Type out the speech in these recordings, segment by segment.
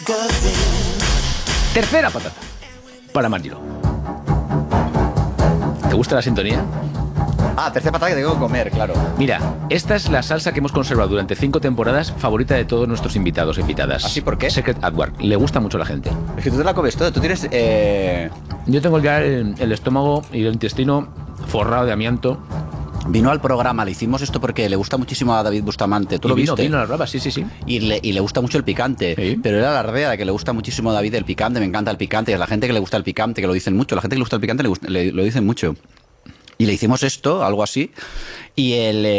Tercera patata para Margiro. ¿Te gusta la sintonía? Tercera patata que tengo que comer, claro. Mira, esta es la salsa que hemos conservado durante 5 temporadas, favorita de todos nuestros invitados e invitadas. ¿Así por qué? Secret at Work. Le gusta mucho a la gente. Es que tú te la comes toda. Tú tienes... Yo tengo ya el estómago y el intestino forrado de amianto. Vino al programa, le hicimos esto porque le gusta muchísimo a David Bustamante. ¿Tú lo viste? Vino a las bravas, sí. Y le gusta mucho el picante. Sí. Pero era la ardea de que le gusta muchísimo a David el picante. Me encanta el picante. Y a la gente que le gusta el picante, que lo dicen mucho. La gente que le gusta el picante lo dicen mucho. Y le hicimos esto, algo así. Y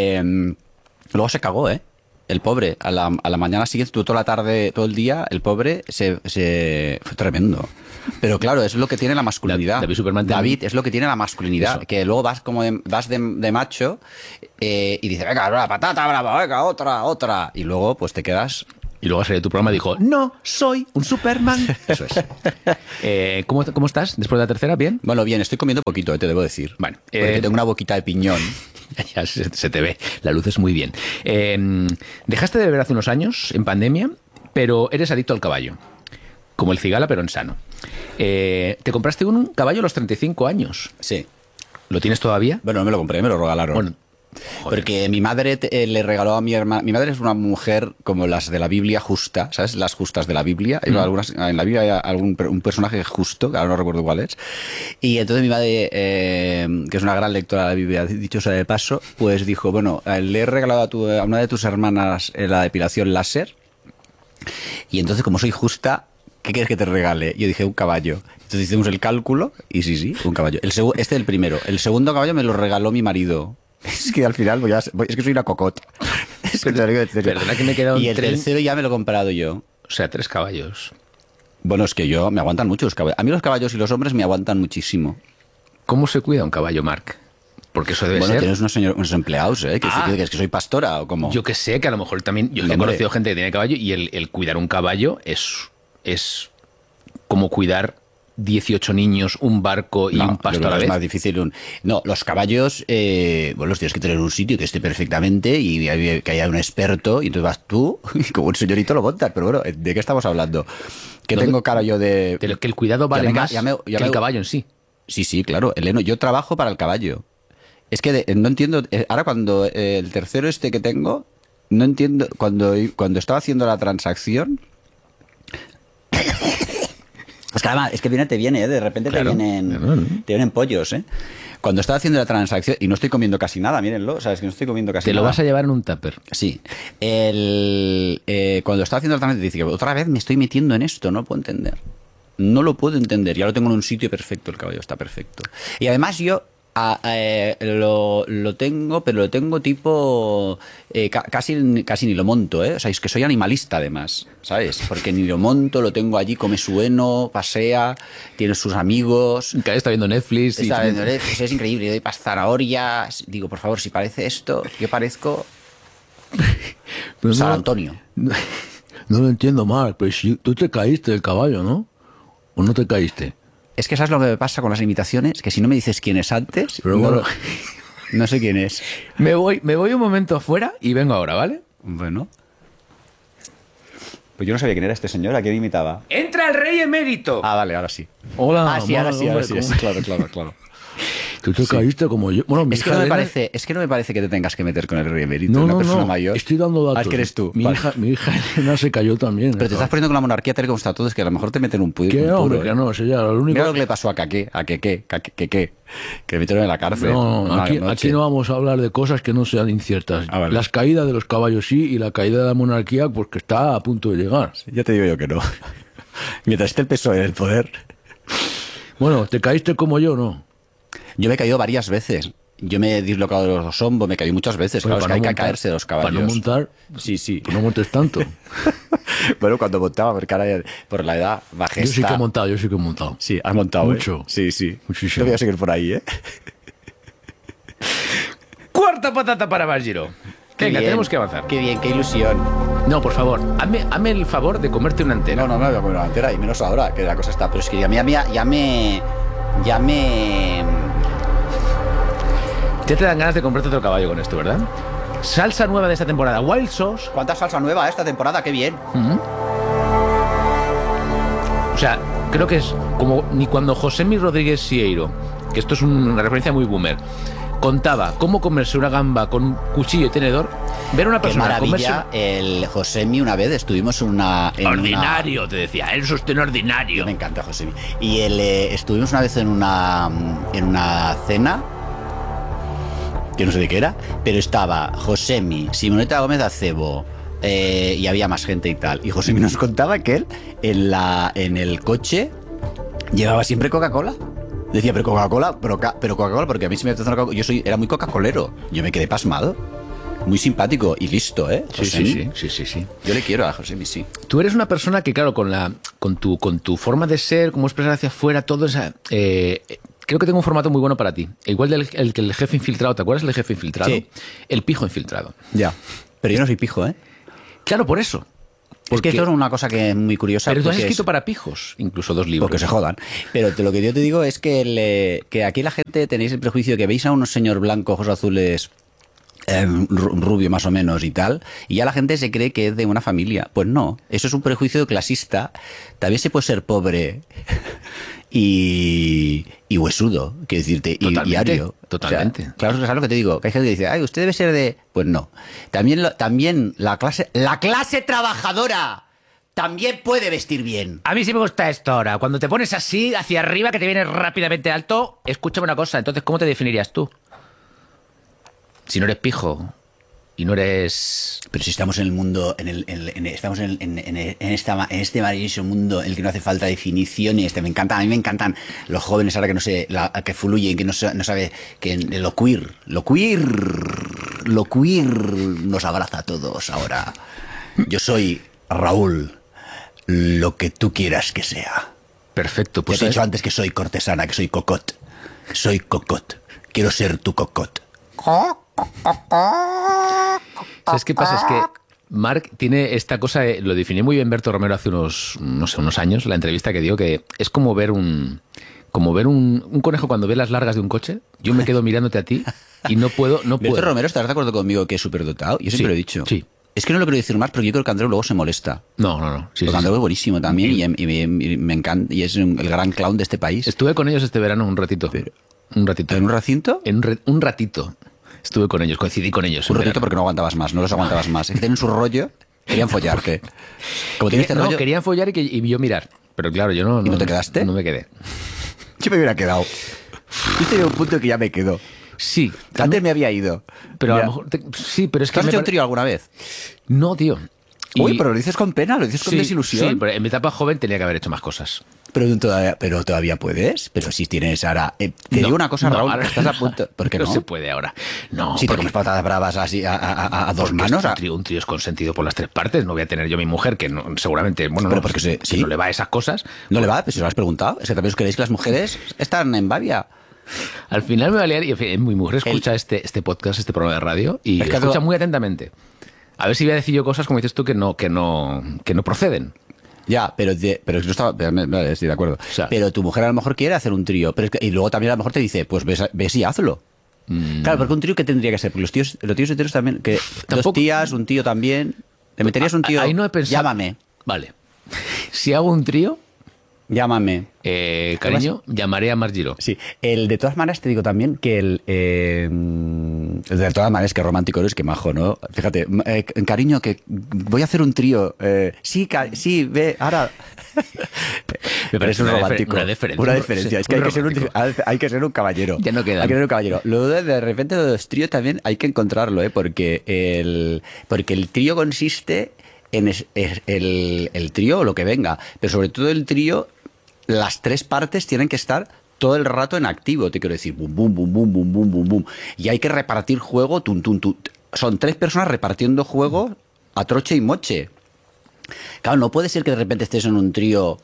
luego se cagó, ¿eh? El pobre. A la mañana siguiente, toda la tarde, todo el día, el pobre fue tremendo. Pero claro, es lo que tiene la masculinidad. David es lo que tiene la masculinidad. Eso. Que luego vas de macho y dices, venga, la patata brava, venga, otra. Y luego, pues te quedas... Y luego salió tu programa y dijo, no, soy un Superman. Eso es. ¿Cómo estás después de la tercera? ¿Bien? Bueno, bien, estoy comiendo poquito, te debo decir. Bueno, porque tengo una boquita de piñón. Ya se te ve, la luz es muy bien. Dejaste de beber hace unos años, en pandemia, pero eres adicto al caballo. Como el cigala, pero en sano. Te compraste un caballo a los 35 años. Sí. ¿Lo tienes todavía? Bueno, no me lo compré, me lo regalaron. Bueno, porque mi madre le regaló a mi hermana. Mi madre es una mujer como las de la Biblia justa, ¿sabes? Las justas de la Biblia. En la Biblia hay un personaje justo, que ahora no recuerdo cuál es. Y entonces mi madre, que es una gran lectora de la Biblia, dicho sea de paso, pues dijo, bueno, le he regalado a una de tus hermanas la depilación láser. Y entonces, como soy justa, ¿qué quieres que te regale? Yo dije, un caballo. Entonces hicimos el cálculo y sí, un caballo. Este es el primero. El segundo caballo me lo regaló mi marido. Es que al final es que soy una cocota. Es que Perdona que me he quedado y el tercero ya me lo he comprado yo. O sea, 3 caballos. Bueno, es que me aguantan mucho los caballos. A mí los caballos y los hombres me aguantan muchísimo. ¿Cómo se cuida un caballo, Marc? Porque eso debe ser... Bueno, tienes unos empleados, ¿eh? ¿Es que soy pastora o cómo? Yo que sé, que a lo mejor también... Yo he conocido gente que tiene caballo y el cuidar un caballo es como cuidar 18 niños, un barco y un pasto a la vez. Es más difícil. No, los caballos, los tienes que tener en un sitio que esté perfectamente y que haya un experto y entonces vas tú y como un señorito lo montas. Pero bueno, ¿de qué estamos hablando? Que tengo cara yo de... Que el cuidado vale más que el caballo en sí. Sí, claro. Eleno, yo trabajo para el caballo. Es que no entiendo... Ahora cuando el tercero que tengo, no entiendo... Cuando estaba haciendo la transacción... Pues claro, es que te viene, de repente claro, te vienen pollos, ¿eh? Cuando estaba haciendo la transacción, y no estoy comiendo casi nada, mírenlo, sabes que no estoy comiendo casi nada. Te lo vas a llevar en un tupper. Sí. Cuando estaba haciendo la transacción, dice que otra vez me estoy metiendo en esto, no lo puedo entender. No lo puedo entender, ya lo tengo en un sitio perfecto, el caballo está perfecto. Y además yo... lo tengo, pero lo tengo tipo casi ni lo monto, ¿eh? O sea, es que soy animalista además, ¿sabes? Porque ni lo monto, lo tengo allí, come su heno, pasea, tiene sus amigos. Está viendo Netflix. Está viendo Netflix, es increíble. Doy zanahorias. Digo, por favor, si parece esto, yo parezco San Antonio. No lo entiendo, Marc, pero si tú te caíste del caballo, ¿no? ¿O no te caíste? Es que sabes lo que me pasa con las imitaciones, que si no me dices quién es antes, pero bueno, no sé quién es. Me voy un momento afuera y vengo ahora, ¿vale? Bueno. Pues yo no sabía quién era este señor, ¿a quién imitaba? ¡Entra el rey emérito! Vale, ahora sí. Hola. Sí, ahora sí. Claro. Tú te caíste como yo. Bueno, es que no me parece que te tengas que meter con el rey emérito, una persona mayor. Estoy dando datos. Es que eres tú. Mi hija Elena se cayó también. Pero te estás poniendo con la monarquía tal como está todo, es que a lo mejor te meten un puro. Que no, eso ya lo único. Mira lo que le pasó a Kake, que le metieron en la cárcel. No, aquí no vamos a hablar de cosas que no sean inciertas. Vale. Las caídas de los caballos sí, y la caída de la monarquía, pues que está a punto de llegar. Ya te digo yo que no. Mientras esté el PSOE en el poder. Bueno, ¿te caíste como yo, no? Yo me he caído varias veces. Yo me he dislocado los hombros, me he caído muchas veces. Bueno, claro, es que hay que caerse de los caballos. Para no montar, sí. Pues no montes tanto. Bueno, cuando montaba, porque ahora por la edad bajé. Yo sí que he montado. Sí, has montado. Mucho. Sí. Muchísimo. No voy a seguir por ahí, ¿eh? Cuarta patata para Margiro. Venga, tenemos que avanzar. Qué bien, qué ilusión. No, por favor, hazme el favor de comerte una entera. No me voy a comer una entera, y menos ahora, que la cosa está. Pero es que ya me... Ya te dan ganas de comprarte otro caballo con esto, ¿verdad? Salsa nueva de esta temporada, Wild Sauce. ¿Cuánta salsa nueva esta temporada? ¡Qué bien! sea, creo que es como ni cuando Josemi Rodríguez Sieiro, que esto es una referencia muy boomer, contaba cómo comerse una gamba con un cuchillo y tenedor, ver a una persona Qué maravilla, comerse... el Josemi una vez estuvimos en una... ordinario, te decía, eres usted un ordinario. Me encanta Josemi. Y estuvimos una vez en una cena, que no sé de qué era, pero estaba Josemi, Simoneta Gómez Acebo, y había más gente y tal. Y Josemi nos contaba que él en el coche llevaba siempre Coca-Cola. Decía, pero Coca-Cola, pero Coca-Cola, porque a mí se me apetece una Coca-Cola. Era muy Coca-Colero. Yo me quedé pasmado. Muy simpático y listo, ¿eh? Sí. Yo le quiero a Josemi, sí. Tú eres una persona que, claro, con tu forma de ser, cómo expresar hacia afuera, todo esa... creo que tengo un formato muy bueno para ti. Igual que el jefe infiltrado, ¿te acuerdas del jefe infiltrado? Sí. El pijo infiltrado. Ya. Pero yo no soy pijo, ¿eh? Claro, por eso. Es que esto es una cosa que es muy curiosa. Pero tú has escrito para pijos, incluso 2 libros. Porque se jodan. Pero lo que yo te digo es que aquí la gente tenéis el prejuicio de que veis a un señor blanco, ojos azules, rubio más o menos y tal, y ya la gente se cree que es de una familia. Pues no, eso es un prejuicio clasista. También se puede ser pobre y huesudo, quiero decirte, y ario. Totalmente. O sea, claro, ¿sabes lo que te digo? Que hay gente que dice, ay, usted debe ser de... Pues no. También la clase trabajadora también puede vestir bien. A mí sí me gusta esto ahora. Cuando te pones así, hacia arriba, que te vienes rápidamente alto, escúchame una cosa. Entonces, ¿cómo te definirías tú? Si no eres pijo y no eres... Pero si estamos en el mundo, estamos en este maravilloso mundo en el que no hace falta definiciones. A mí me encantan los jóvenes ahora que no sé, que fluyen, que no sabe, que lo queer nos abraza a todos ahora. Yo soy Raúl, lo que tú quieras que sea. Perfecto, pues Ya te he dicho antes que soy cortesana, que soy cocot. Soy cocot. Quiero ser tu cocot. ¿Sabes qué pasa? Es que Marc tiene esta cosa, lo definió muy bien Berto Romero hace unos años, la entrevista que dio, que es como ver un conejo cuando ve las largas de un coche. Yo me quedo mirándote a ti y no puedo. Berto Romero, ¿estás de acuerdo conmigo que es superdotado? Yo siempre lo he dicho. Sí. Es que no lo quiero decir más, porque yo creo que Andreu luego se molesta. No. Sí, porque Andreu es buenísimo también y me encanta, y es el gran clown de este país. Estuve con ellos este verano un ratito. Un ratito. ¿En un recinto? Un ratito. Estuve con ellos, coincidí con ellos. Un ratito porque no aguantabas más, no los aguantabas más. Es que tienen su rollo, querían follarte. Como tienes este rollo... querían follar y yo mirar. Pero claro, yo no... ¿Y no te quedaste? No me quedé. Yo me hubiera quedado. Yo estoy en un punto que ya me quedo. Sí. Antes me había ido. Pero a lo mejor... Sí, pero es que... ¿Has hecho un trío alguna vez? No, tío. Uy, pero lo dices con pena, lo dices con desilusión. Sí, pero en mi etapa joven tenía que haber hecho más cosas. Pero todavía puedes. Pero si tienes ahora... te digo una cosa, Raúl, ahora, estás a punto... ¿Por qué no? No se puede ahora. No, si te comes patatas bravas así a dos manos... Un trío es consentido por las 3 partes. No voy a tener yo a mi mujer, que no, seguramente... Bueno, pero no, porque que no le va a esas cosas. ¿No le va? Pues si lo has preguntado. Es que también os creéis que las mujeres están en babia. Al final me va a liar y mi mujer escucha este podcast, este programa de radio, y es que escucha muy atentamente. A ver si voy a decir yo cosas, como dices tú, que no proceden. Ya, pero yo estaba... Vale, estoy de acuerdo. O sea, pero tu mujer a lo mejor quiere hacer un trío, y luego también a lo mejor te dice, pues ves y hazlo. Claro, porque un trío, ¿qué tendría que ser? Porque los tíos enteros también... Que tampoco, 2 tías, un tío también... ¿Le meterías un tío? Ahí no he pensado. Llámame. Vale. Si hago un trío... Llámame. Cariño, llamaré a Margiro. Sí. De todas maneras te digo también que de todas maneras, que romántico eres, que majo, ¿no? Fíjate, cariño, que voy a hacer un trío. Sí, ve, ahora... Me parece un romántico. Una diferencia. Es que hay que ser un caballero. Ya no queda. Hay que ser un caballero. Luego, de repente, los tríos también hay que encontrarlo, porque el trío consiste en el trío o lo que venga. Pero sobre todo el trío, las 3 partes tienen que estar todo el rato en activo, te quiero decir, bum, bum, bum, bum, bum, bum, bum, bum. Y hay que repartir juego, tum, tum, tum. Son 3 personas repartiendo juego a troche y moche. Claro, no puede ser que de repente estés en un trío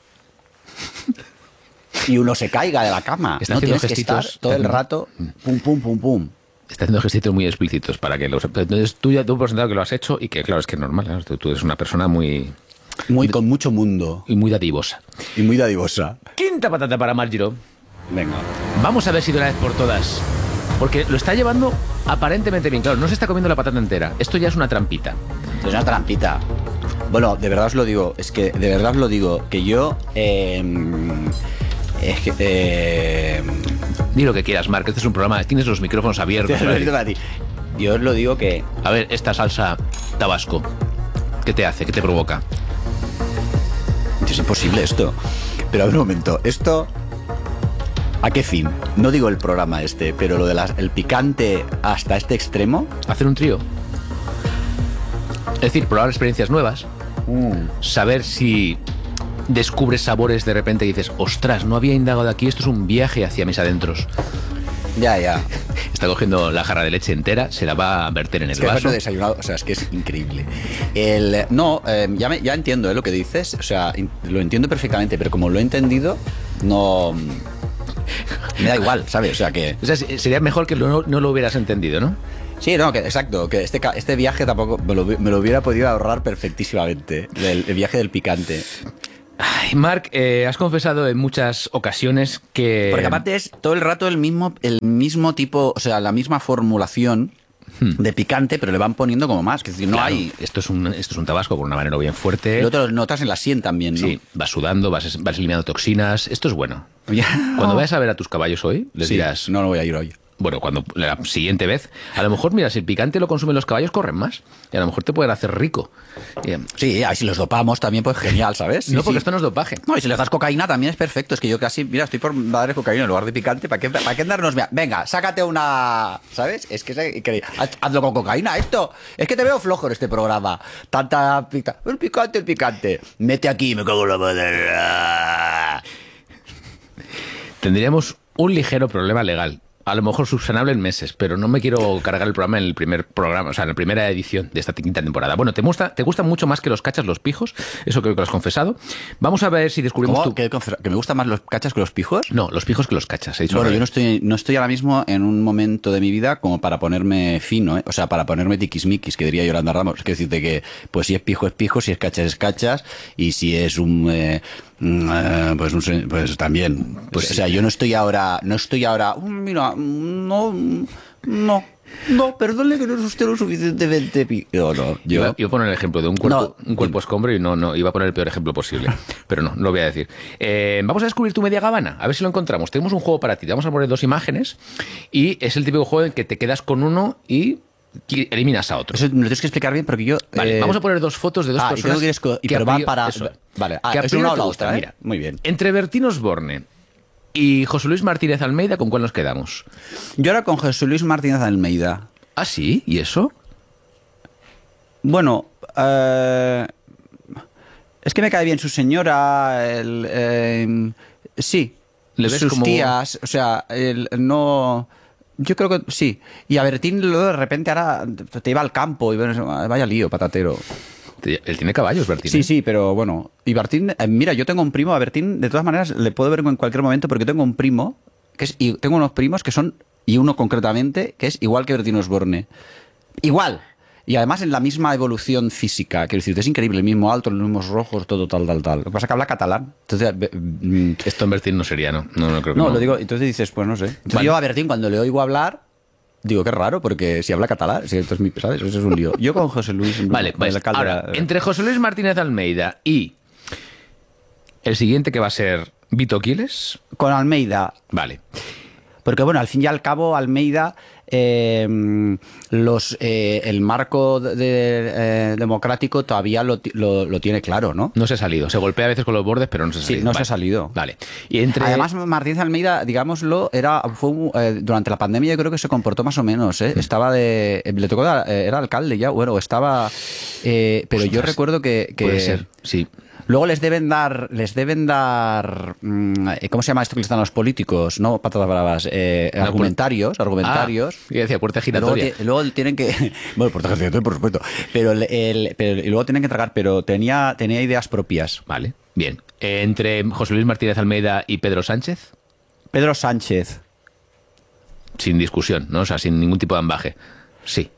y uno se caiga de la cama. No, tienes que estar todo el rato, pum, pum, pum, pum. Está haciendo gestitos muy explícitos para que los... Entonces tú ya tú por sentado que lo has hecho y que claro, es que es normal, claro, tú eres una persona con mucho mundo. Y muy dadivosa. Y muy dadivosa. Quinta patata para Margiro. Venga. Vamos a ver si de una vez por todas... Porque lo está llevando aparentemente bien. Claro, no se está comiendo la patata entera. Esto ya es una trampita. Es una trampita. Bueno, de verdad os lo digo, es que de verdad os lo digo, que yo... es que... Di lo que quieras, Marc, este es un programa, tienes los micrófonos abiertos. Yo os lo digo que... A ver, esta salsa tabasco, ¿qué te hace? ¿Qué te provoca? Es imposible esto. Pero a ver un momento, esto... ¿A qué fin? No digo el programa este, pero lo de el picante hasta este extremo... Hacer un trío. Es decir, probar experiencias nuevas. Saber si descubres sabores de repente y dices, ostras, no había indagado aquí, esto es un viaje hacia mis adentros. Ya. Está cogiendo la jarra de leche entera, se la va a verter en el vaso. Que desayunado, o sea, es que es increíble. Ya entiendo lo que dices, o sea, lo entiendo perfectamente, pero como lo he entendido, no... Me da igual, ¿sabes? O sea, sería mejor que no lo hubieras entendido, ¿no? Sí, no, exacto, que este viaje tampoco me lo hubiera podido ahorrar perfectísimamente, el viaje del picante. Ay, Marc, has confesado en muchas ocasiones que... Porque aparte es todo el rato el mismo tipo, o sea, la misma formulación de picante, pero le van poniendo como más. Que es decir, no hay... Esto es un tabasco con una habanero bien fuerte. Lo otro lo notas en la sien también, ¿no? Sí, vas sudando, vas eliminando toxinas. Esto es bueno. Cuando vayas a ver a tus caballos hoy, les dirás... No voy a ir hoy. Bueno, cuando la siguiente vez, a lo mejor, mira, si el picante lo consumen los caballos, corren más. Y a lo mejor te pueden hacer rico. Sí, si los dopamos también, pues genial, ¿sabes? Sí, no, porque esto no es dopaje. No, y si les das cocaína también es perfecto. Es que yo casi, mira, estoy por darle cocaína en lugar de picante. ¿Para qué darnos? Venga, sácate una... ¿Sabes? Es que hazlo con cocaína, esto. Es que te veo flojo en este programa. Tanta picante. El picante. Mete aquí, me cago en la madre. Tendríamos un ligero problema legal. A lo mejor subsanable en meses, pero no me quiero cargar el programa en el primer programa, o sea, en la primera edición de esta quinta temporada. Bueno, ¿te gustan mucho más que los cachas los pijos? Eso creo que lo has confesado. Vamos a ver si descubrimos tú... ¿Que me gustan más los cachas que los pijos? No, los pijos que los cachas. Bueno, yo no estoy ahora mismo en un momento de mi vida como para ponerme fino, ¿eh? O sea, para ponerme tiquismiquis, que diría Yolanda Ramos. Es decirte que, pues si es pijo, si es cachas, y si es un... pues también. Pues, o sea, yo no estoy ahora, mira, no, perdone que no es usted lo suficientemente no. Iba a poner el ejemplo de un cuerpo escombro y no, iba a poner el peor ejemplo posible. Pero no lo voy a decir. Vamos a descubrir tu media gabana, a ver si lo encontramos. Tenemos un juego para ti, te vamos a poner 2 imágenes y es el típico juego en que te quedas con uno y eliminas a otro. Eso me lo tienes que explicar bien porque yo... Vale, vamos a poner 2 fotos de 2 personas. Pero va para... Eso. Vale, que es una o la otra, ¿eh? Mira, muy bien. Entre Bertín Osborne y José Luis Martínez Almeida, ¿con cuál nos quedamos? Yo ahora con José Luis Martínez Almeida. ¿Ah, sí? ¿Y eso? Bueno, es que me cae bien su señora, sí. ¿Le ves sus como... tías, o sea, no... Yo creo que sí. Y a Bertín luego de repente ahora te iba al campo y vaya lío, patatero. Él tiene caballos, Bertín. Sí, pero bueno. Y Bertín, mira, yo tengo un primo, a Bertín, de todas maneras, le puedo ver en cualquier momento porque tengo un primo, y tengo unos primos que son, y uno concretamente, que es igual que Bertín Osborne. Igual. Y además en la misma evolución física. Quiero decir, es increíble, el mismo alto, los mismos rojos, todo tal. Lo que pasa es que habla catalán. Entonces, esto en Bertín no sería, ¿no? No creo que no. Lo digo, entonces dices, pues no sé. Entonces vale. Yo a Bertín, cuando le oigo hablar, digo, qué raro, porque si habla catalán, ¿sabes? Eso es un lío. Yo con José Luis... Vale, pues ahora, entre José Luis Martínez Almeida y el siguiente que va a ser Vito Quiles... Con Almeida. Vale. Porque bueno, al fin y al cabo, Almeida... el marco democrático todavía lo tiene claro, ¿no? No se ha salido. Se golpea a veces con los bordes, pero no se ha salido. Sí, no se ha salido. Vale. Y además, Martínez Almeida, digámoslo, durante la pandemia yo creo que se comportó más o menos, ¿eh? Le tocó, era alcalde ya, bueno, estaba... pero ostras, yo recuerdo que... Puede ser, sí. Luego les deben dar, ¿cómo se llama esto que les dan a los políticos? No patatas bravas, argumentarios. Y decía, puerta giratoria. Luego tienen que, bueno, puerta giratoria por supuesto, pero luego tienen que tragar, pero tenía ideas propias. Vale, bien. Entre José Luis Martínez Almeida y Pedro Sánchez. Pedro Sánchez. Sin discusión, ¿no? O sea, sin ningún tipo de ambaje. Sí.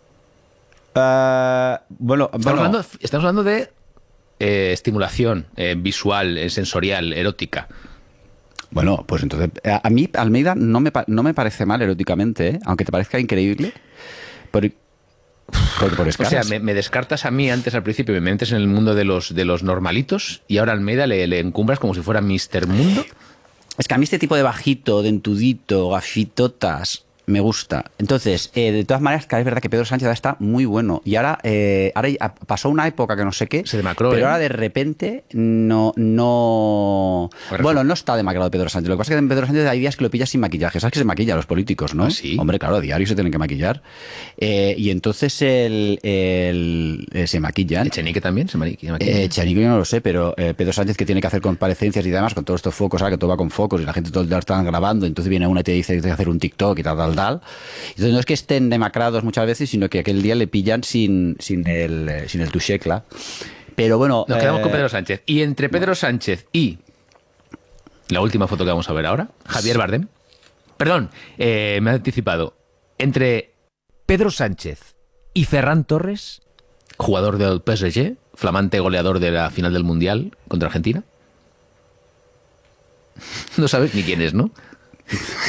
Estamos hablando de estimulación visual, sensorial, erótica. Bueno, pues entonces, a mí Almeida no me parece mal eróticamente, ¿eh? Aunque te parezca increíble. Por O sea, me descartas a mí antes al principio, me metes en el mundo de los normalitos y ahora a Almeida le encumbras como si fuera Mr. Mundo. Es que a mí este tipo de bajito, dentudito, gafitotas, me gusta. Entonces, de todas maneras, es verdad que Pedro Sánchez está muy bueno. Y ahora pasó una época que no sé qué, se demacró, pero ahora de repente no... Bueno, no está demacrado Pedro Sánchez. Lo que pasa es que en Pedro Sánchez hay días que lo pillas sin maquillaje. ¿Sabes que se maquilla a los políticos, no? ¿Ah, sí? Hombre, claro, a diario se tienen que maquillar. Y entonces se maquillan. ¿Echenique también se maquilla? Echenique yo no lo sé, pero Pedro Sánchez, que tiene que hacer comparecencias y demás con todos estos focos, ahora que todo va con focos y la gente todo el día están grabando, entonces viene una y te dice que tienes que hacer un TikTok y tal. Entonces no es que estén demacrados muchas veces, sino que aquel día le pillan sin el tuchecla. Pero bueno... Nos quedamos con Pedro Sánchez. Y entre Pedro Sánchez y la última foto que vamos a ver ahora, Javier Bardem. Perdón, me he anticipado. Entre Pedro Sánchez y Ferran Torres, jugador del PSG, flamante goleador de la final del Mundial contra Argentina. No sabes ni quién es, ¿no?